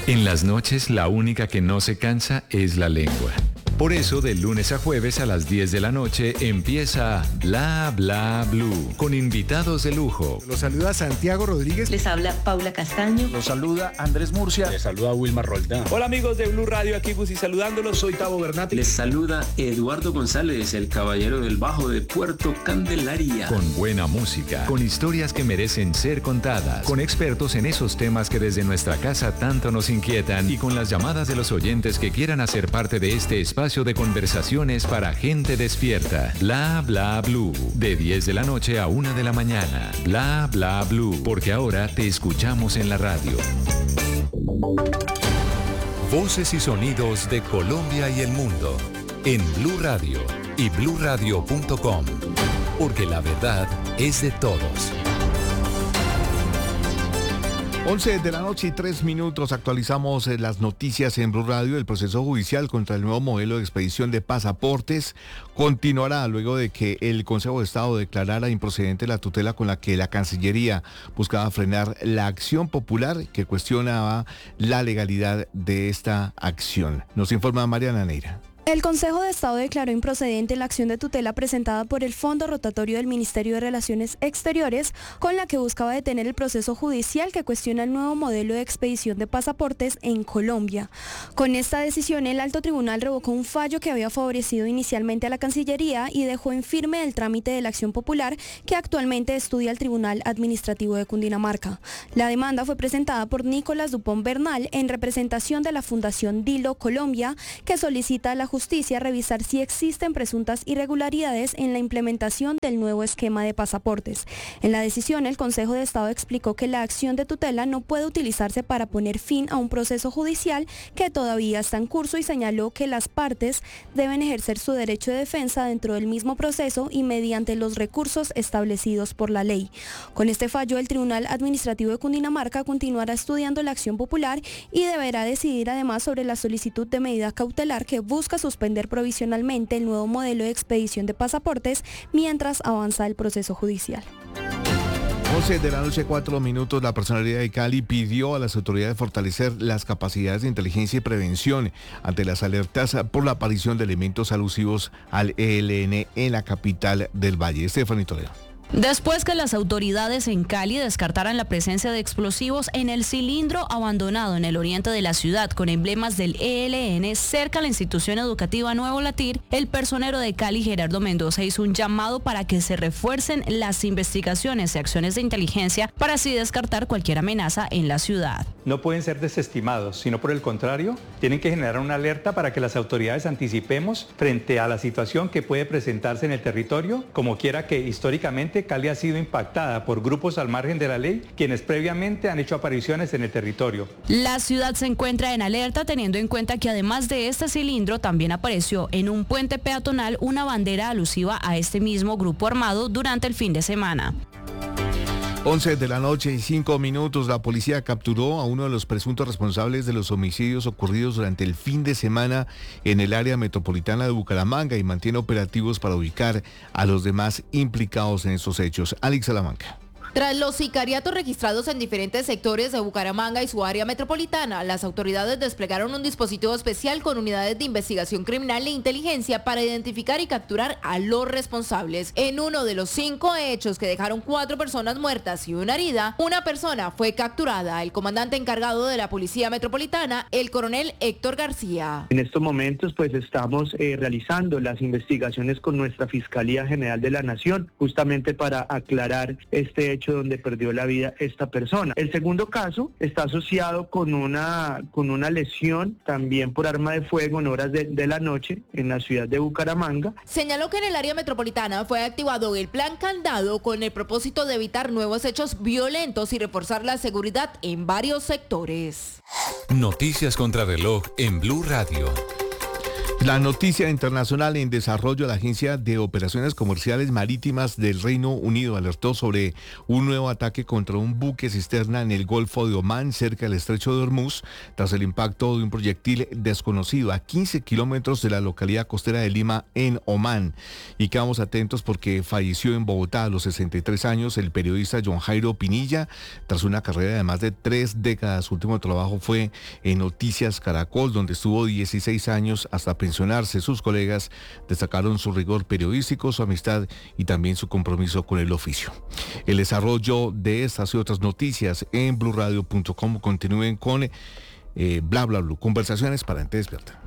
En las noches, la única que no se cansa es la lengua. Por eso, de lunes a jueves a las 10 de la noche empieza Bla Bla Blue, con invitados de lujo. Los saluda Santiago Rodríguez. Les habla Paula Castaño. Los saluda Andrés Murcia. Les saluda Wilmar Roldán. Hola amigos de Blue Radio, aquí Gusi saludándolos. Soy Tavo Bernati. Les saluda Eduardo González, el caballero del bajo de Puerto Candelaria. Con buena música, con historias que merecen ser contadas, con expertos en esos temas que desde nuestra casa tanto nos inquietan y con las llamadas de los oyentes que quieran hacer parte de este espacio de conversaciones para gente despierta. Bla Bla Blue, de 10 de la noche a 1 de la mañana. Bla Bla Blue, porque ahora te escuchamos en la radio. Voces y sonidos de Colombia y el mundo en Blue Radio y bluradio.com, porque la verdad es de todos. 11 de la noche y 3 minutos, actualizamos las noticias en Blue Radio. El proceso judicial contra el nuevo modelo de expedición de pasaportes continuará luego de que el Consejo de Estado declarara improcedente la tutela con la que la Cancillería buscaba frenar la acción popular que cuestionaba la legalidad de esta acción. Nos informa Mariana Neira. El Consejo de Estado declaró improcedente la acción de tutela presentada por el Fondo Rotatorio del Ministerio de Relaciones Exteriores, con la que buscaba detener el proceso judicial que cuestiona el nuevo modelo de expedición de pasaportes en Colombia. Con esta decisión, el Alto Tribunal revocó un fallo que había favorecido inicialmente a la Cancillería y dejó en firme el trámite de la acción popular que actualmente estudia el Tribunal Administrativo de Cundinamarca. La demanda fue presentada por Nicolás Dupont Bernal en representación de la Fundación Dilo Colombia, que solicita a la Justicia revisar si existen presuntas irregularidades en la implementación del nuevo esquema de pasaportes. En la decisión, el Consejo de Estado explicó que la acción de tutela no puede utilizarse para poner fin a un proceso judicial que todavía está en curso y señaló que las partes deben ejercer su derecho de defensa dentro del mismo proceso y mediante los recursos establecidos por la ley. Con este fallo, el Tribunal Administrativo de Cundinamarca continuará estudiando la acción popular y deberá decidir además sobre la solicitud de medida cautelar que busca suspender provisionalmente el nuevo modelo de expedición de pasaportes mientras avanza el proceso judicial. 11 de la noche, 4 minutos, la personalidad de Cali pidió a las autoridades fortalecer las capacidades de inteligencia y prevención ante las alertas por la aparición de elementos alusivos al ELN en la capital del Valle. Estefanía Toledo. Después que las autoridades en Cali descartaran la presencia de explosivos en el cilindro abandonado en el oriente de la ciudad con emblemas del ELN cerca a la institución educativa Nuevo Latir, el personero de Cali, Gerardo Mendoza, hizo un llamado para que se refuercen las investigaciones y acciones de inteligencia para así descartar cualquier amenaza en la ciudad. No pueden ser desestimados, sino por el contrario, tienen que generar una alerta para que las autoridades anticipemos frente a la situación que puede presentarse en el territorio, como quiera que históricamente Cali ha sido impactada por grupos al margen de la ley, quienes previamente han hecho apariciones en el territorio. La ciudad se encuentra en alerta teniendo en cuenta que además de este cilindro también apareció en un puente peatonal una bandera alusiva a este mismo grupo armado durante el fin de semana. 11 de la noche y 5 minutos, la policía capturó a uno de los presuntos responsables de los homicidios ocurridos durante el fin de semana en el área metropolitana de Bucaramanga y mantiene operativos para ubicar a los demás implicados en estos hechos. Alex Salamanca. Tras los sicariatos registrados en diferentes sectores de Bucaramanga y su área metropolitana, las autoridades desplegaron un dispositivo especial con unidades de investigación criminal e inteligencia para identificar y capturar a los responsables. En uno de los 5 hechos que dejaron 4 personas muertas y una herida, una persona fue capturada. El comandante encargado de la Policía Metropolitana, el coronel Héctor García. En estos momentos pues estamos realizando las investigaciones con nuestra Fiscalía General de la Nación, justamente para aclarar este hecho donde perdió la vida esta persona. El segundo caso está asociado con una lesión también por arma de fuego en horas de la noche en la ciudad de Bucaramanga. Señaló que en el área metropolitana fue activado el plan Candado con el propósito de evitar nuevos hechos violentos y reforzar la seguridad en varios sectores. Noticias contra reloj en Blue Radio. La noticia internacional en desarrollo: la Agencia de Operaciones Comerciales Marítimas del Reino Unido alertó sobre un nuevo ataque contra un buque cisterna en el Golfo de Omán, cerca del Estrecho de Hormuz, tras el impacto de un proyectil desconocido a 15 kilómetros de la localidad costera de Lima, en Omán. Y quedamos atentos porque falleció en Bogotá a los 63 años el periodista John Jairo Pinilla, tras una carrera de más de 3 décadas. Su último trabajo fue en Noticias Caracol, donde estuvo 16 años hasta pensionarse. Sus colegas destacaron su rigor periodístico, su amistad y también su compromiso con el oficio. El desarrollo de estas y otras noticias en blurradio.com. Continúen con Bla Bla Blue, conversaciones para gente despierta.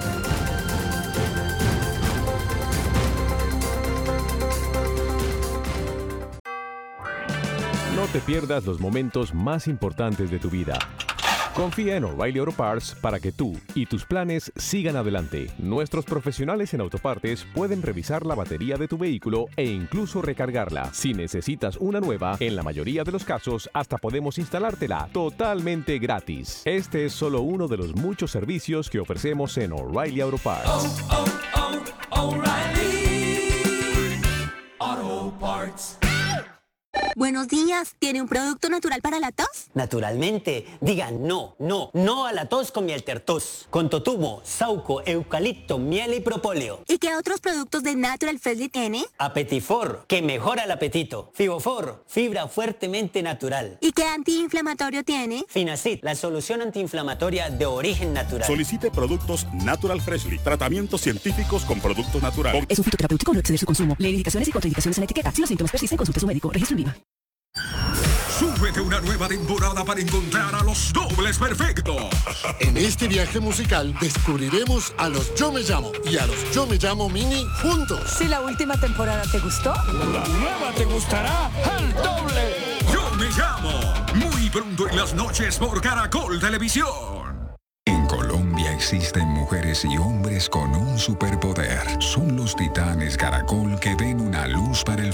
No te pierdas los momentos más importantes de tu vida. Confía en O'Reilly Auto Parts para que tú y tus planes sigan adelante. Nuestros profesionales en autopartes pueden revisar la batería de tu vehículo e incluso recargarla. Si necesitas una nueva, en la mayoría de los casos hasta podemos instalártela totalmente gratis. Este es solo uno de los muchos servicios que ofrecemos en O'Reilly Auto Parts. O'Reilly Auto Parts. Buenos días, ¿tiene un producto natural para la tos? Naturalmente, digan no a la tos con miel Tertos, con totumo, sauco, eucalipto, miel y propóleo. ¿Y qué otros productos de Natural Freshly tiene? Apetifor, que mejora el apetito. Fibofor, fibra fuertemente natural. ¿Y qué antiinflamatorio tiene? Finacid, la solución antiinflamatoria de origen natural. Solicite productos Natural Freshly, tratamientos científicos con productos naturales. Es un fitoterapéutico, no exceder su consumo. Lee indicaciones y contraindicaciones en la etiqueta. Si los síntomas persisten, consulte a su médico. Registro en Viva. Súbete una nueva temporada para encontrar a los dobles perfectos. En este viaje musical descubriremos a los Yo Me Llamo y a los Yo Me Llamo Mini juntos. Si la última temporada te gustó, la nueva te gustará al doble. Yo Me Llamo, muy pronto en las noches por Caracol Televisión. En Colombia existen mujeres y hombres con un superpoder. Son los titanes Caracol, que ven una luz para el